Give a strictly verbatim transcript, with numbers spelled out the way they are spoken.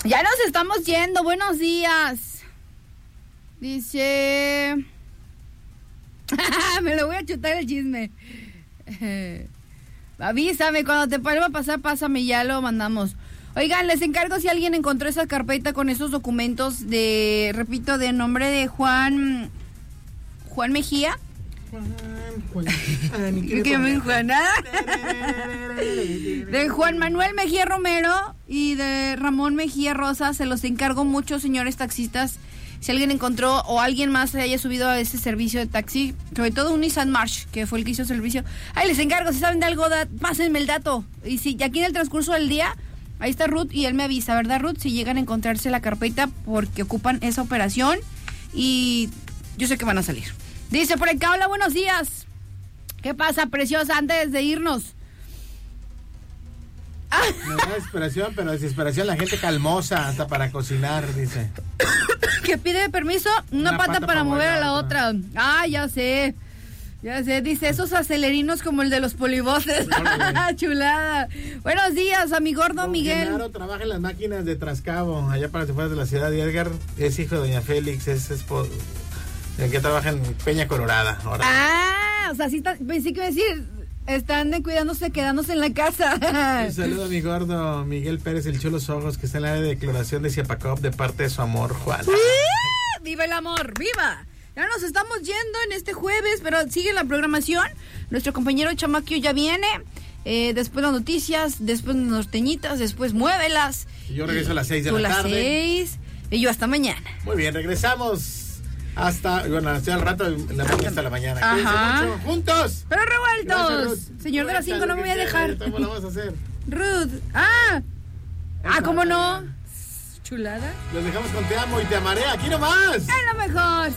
Ya nos estamos yendo, buenos días. Dice... Me lo voy a chutar el chisme. Avísame, cuando te vuelva a pasar, pásame, ya lo mandamos. Oigan, les encargo si alguien encontró esa carpeta con esos documentos de, repito, de nombre de Juan... Juan Mejía. Juan, Juan. Ah, ni Creo que llaman Juan. De Juan Manuel Mejía Romero y de Ramón Mejía Rosa. Se los encargo mucho, señores taxistas. Si alguien encontró o alguien más se haya subido a ese servicio de taxi, sobre todo un Nissan March, que fue el que hizo el servicio. Ahí les encargo, si saben de algo, da, pásenme el dato. Y si aquí en el transcurso del día, ahí está Ruth y él me avisa, ¿verdad, Ruth? Si llegan a encontrarse la carpeta porque ocupan esa operación y yo sé que van a salir. Dice por acá, hola, buenos días. ¿Qué pasa, preciosa, antes de irnos? Ah. No da desesperación, pero desesperación la gente calmosa hasta para cocinar, dice. Que pide permiso, una, una pata, pata para mover a la otra. otra. Ah, ya sé. Ya sé, dice, esos acelerinos como el de los polivoces. Chulada. Buenos días, a mi gordo Don Miguel. Genaro trabaja en las máquinas de Trascabo, allá para las afueras de la ciudad. Y Edgar es hijo de doña Félix, es esposo. El que trabaja en Peña Colorada. Ahora. Ah, o sea, sí está, pensé que iba a decir, están de cuidándose, quedándose en la casa. Un saludo a mi gordo Miguel Pérez, el Cholos Ojos, que está en la área de declaración de Ciapacop de parte de su amor, Juan. ¡Viva el amor! ¡Viva! Ya nos estamos yendo en este jueves, pero sigue la programación. Nuestro compañero Chamaquio ya viene. Eh, después las noticias, después las norteñitas, después muévelas. Y yo regreso a las seis de la las tarde. seis, y yo hasta mañana. Muy bien, regresamos. Hasta, bueno, hasta el rato, la mañana hasta la mañana. Ajá. Mucho, juntos. Pero revueltos. Gracias, Señor de las cinco, no me voy a dejar. ¿Cómo lo vamos a hacer? Ruth. Ah. Ah, ¿cómo no? Chulada. Los dejamos con Te Amo y Te Amaré. Aquí nomás. Es lo mejor.